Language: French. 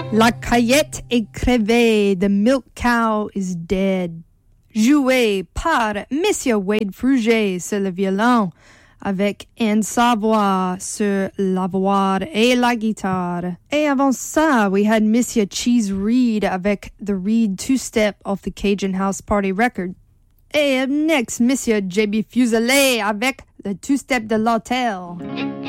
La Cayette est crevée, the milk cow is dead. Joué par Monsieur Wade Fruget sur le violon, avec Anne Savoie sur la voix et la guitare. Et avant ça, we had Monsieur Cheese Reed avec the Reed two-step off the Cajun House Party record. Et up next, Monsieur JB Fuselier avec le two-step de l'Hotel.